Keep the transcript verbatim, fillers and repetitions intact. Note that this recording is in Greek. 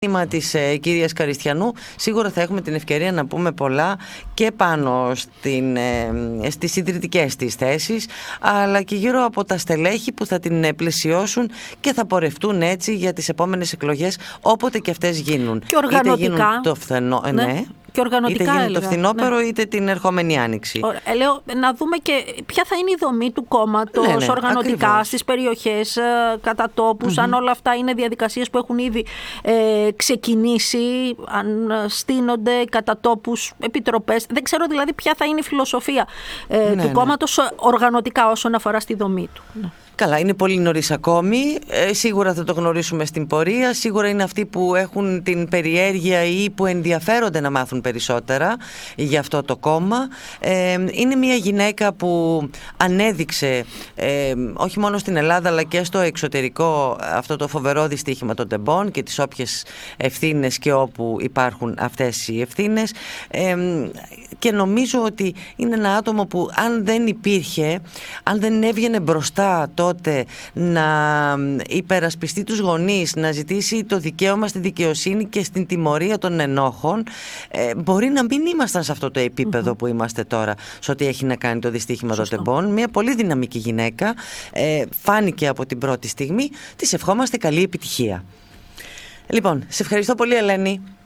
της ε, κυρίας Καριστιανού. Σίγουρα θα έχουμε την ευκαιρία να πούμε πολλά και πάνω στην, ε, στις ιδρυτικές της θέσεις, αλλά και γύρω από τα στελέχη που θα την πλαισιώσουν και θα πορευτούν έτσι για τις επόμενες εκλογές, όποτε και αυτές γίνουν. Και οργανωτικά. Είτε γίνουν το φθενό, ναι. ναι. Και οργανωτικά, είτε γίνει έλεγα, το φθινόπωρο, ναι. είτε την ερχόμενη άνοιξη. Ε, λέω, να δούμε και ποια θα είναι η δομή του κόμματος, ναι, ναι, οργανωτικά, ακριβώς. Στις περιοχές, κατά τόπους, mm-hmm. αν όλα αυτά είναι διαδικασίες που έχουν ήδη ε, ξεκινήσει, αν στείνονται κατά τόπους επιτροπές. Δεν ξέρω δηλαδή ποια θα είναι η φιλοσοφία ε, ναι, του ναι. κόμματος οργανωτικά όσον αφορά στη δομή του. Ναι. Καλά, είναι πολύ νωρίς ακόμη. Ε, σίγουρα θα το γνωρίσουμε στην πορεία. Σίγουρα είναι αυτοί που έχουν την περιέργεια ή που ενδιαφέρονται να μάθουν περισσότερα για αυτό το κόμμα. Ε, είναι μια γυναίκα που ανέδειξε ε, όχι μόνο στην Ελλάδα αλλά και στο εξωτερικό αυτό το φοβερό δυστύχημα των τεμπών και τις όποιες ευθύνες και όπου υπάρχουν αυτές οι ευθύνες. Ε, και νομίζω ότι είναι ένα άτομο που αν δεν υπήρχε, αν δεν έβγαινε μπροστά τότε να υπερασπιστεί τους γονείς, να ζητήσει το δικαίωμα στη δικαιοσύνη και στην τιμωρία των ενόχων, ε, μπορεί να μην ήμασταν σε αυτό το επίπεδο mm-hmm. που είμαστε τώρα σε ό,τι έχει να κάνει το δυστύχημα των τεμπών. Μια πολύ δυναμική γυναίκα, ε, φάνηκε από την πρώτη στιγμή. Της ευχόμαστε καλή επιτυχία. Λοιπόν, σε ευχαριστώ πολύ, Ελένη.